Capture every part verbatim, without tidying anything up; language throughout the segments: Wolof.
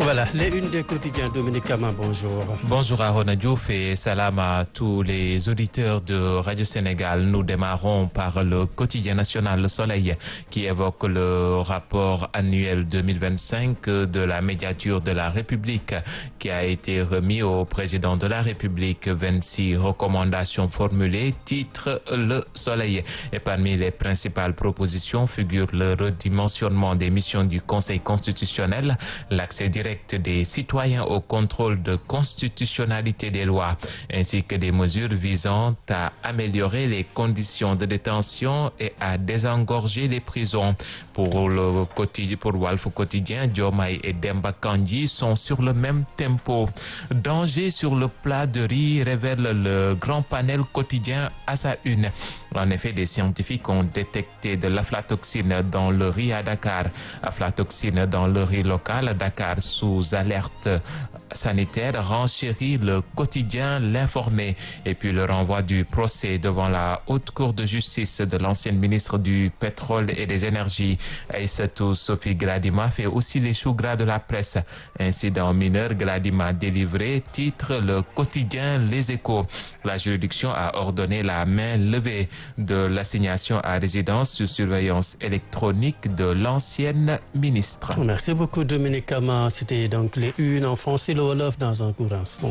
Voilà, les unes des quotidiens. Dominique Kama, bonjour. Bonjour Arona Diouf et salam à tous les auditeurs de Radio Sénégal. Nous démarrons par le quotidien national Le Soleil qui évoque le rapport annuel deux mille vingt-cinq de la médiature de la République qui a été remis au président de la République. vingt-six recommandations formulées, titre Le Soleil. Et parmi les principales propositions figure le redimensionnement des missions du Conseil constitutionnel, l'accès direct des citoyens au contrôle de constitutionnalité des lois, ainsi que des mesures visant à améliorer les conditions de détention et à désengorger les prisons. Pour le quotidien, pour Walf Quotidien, Diomaye et Demba Kandji sont sur le même tempo. Danger sur le plat de riz, révèle le grand panel quotidien à sa une. En effet, des scientifiques ont détecté de l'aflatoxine dans le riz à Dakar. Aflatoxine dans le riz local à Dakar sous alerte sanitaire, renchérit le quotidien L'Informé. Et puis le renvoi du procès devant la Haute Cour de justice de l'ancienne ministre du Pétrole et des Énergies, Aïssatou Sophie Gladima, fait aussi les choux gras de la presse. Incident mineur, Gladima délivré, titre le quotidien Les Échos. La juridiction a ordonné la main levée de l'assignation à résidence sous surveillance électronique de l'ancienne ministre. Merci beaucoup Dominique Kama. C'était donc les unes en français, le Wolof dans un court instant.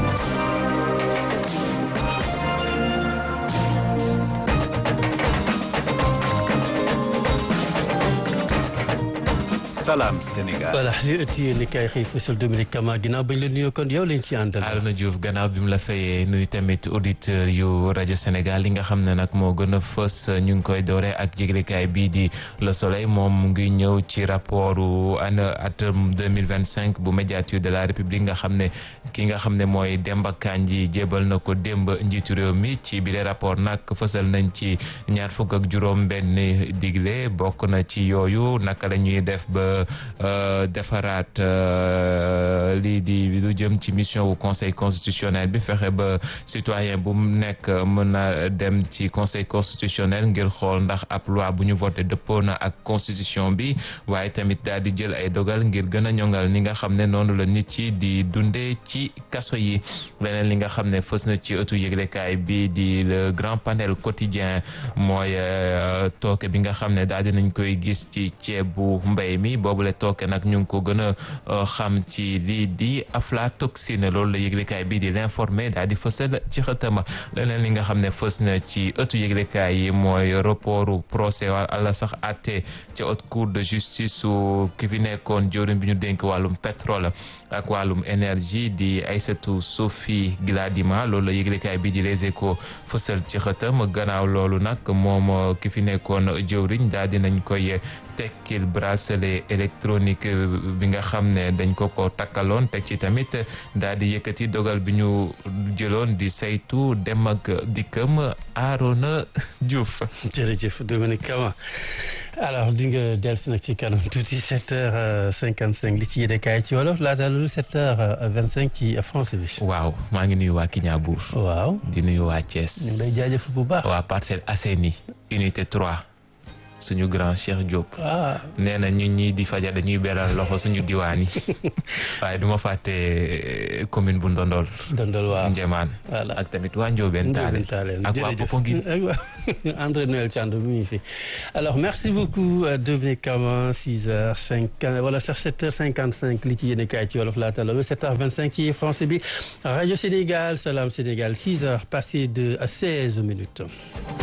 Salam Sénégal. Voilà li ëtt yéen i kaay xëy fësal Dominique Kama ginnaaw bañ la nuyoo kon yow lañ ci àndal. Arona Diouf gannaaw bi mu la fayee nuyu tamit auditeur yu rajo Sénégal li nga xam ne nag moo gën a fës ñu ngi koy dooree ak yëglekaay bii di Le Soleil moom mu ngi ñëw ci rapportu année atum deux mille vingt cinq bu médiature de la République nga xam ne ki nga xam ne mooy Demba Kandji jébal na ko démb njiitu réew mi ci bile rapport nag fësal nañ ci ñaar fukk ak juróom benn digle bokk na ci yooyu naka la ñuy def ba defaraat lii di lu jëm ci mission wu conseil constitutionnel bi fexe ba citoyen bu mu nekk mën a dem ci conseil constitutionnel ngir xool ndax ab loi bu ñu voté dëppoo na ak constitution bi waaye tamit daal di jël ay dogal ngir gën a ñongal ni nga xam ne noonu la nit yi di dundee ci kaso yi. leneen li nga xam ne fës na ci ëttu yëglekaay bi di le grand panel quotidien mooy tooke bi nga xam ne daal di nañ koy gis ci ceebu mbay mi boobule tooke nag ñu ngi ko gën a xam ci lii di aflatoxine loolu la yëglekaay bii di L'Informé daal di fësal ci xëtama. leneen li nga xam ne fës na ci ëttu yëglekaay yi mooy reportu procès wala sax àtte ci haute cour de justice su ki fi nekkoon jëwriñ bi ñu dénk wàllum pétrole ak wàllum énergie di Aïssatou Sophie Gladima loolu la yëglekaay bii di Les Échos fësal ci xëtam. gannaaw loolu nag moom ki fi nekkoon jëwriñ daal di nañ koy tekkil bracelet électronique bi nga xam ne dañ ko ko takkaloon teg ci tamit daal di yëkkati dogal bi ñu jëloon di saytu dem ak dikkam. Arona Diouf. jërëjëf Dominique Kama. alors di nga dellusi nag ci kanam tuuti sept heures cinquante cinq li ci yéenekaay ci wolof laata loolu sept heures vingt cinq ci français bi. waaw maa ngi nuyu waa Kignanbour. waaw di nuyu waa Thiès. ñu ngi lay jaajëfal bu baax. waa Parcelles Assainies unité trois. suñu grand Cheikh Diop. ah nee na ñun ñii di faja dañuy beral loxo suñu diwaan yi waaye du ma fàtte commune bu Ndondol. Ndondol waaw Njéemaan. voilà ak tamit waa Ndiobène Tallé ak waa Popenguine. ak waa André Noël Thiandou mi ngi fi. alors merci beaucoup Dominique Kama six heures cinquante wala sax sept heures cinquante cinq li ci yéenekaay ci wolof laata loolu sept heures vingt cinq ci français bi rajo Sénégal Salam Sénégal six heures passées de seize minutes.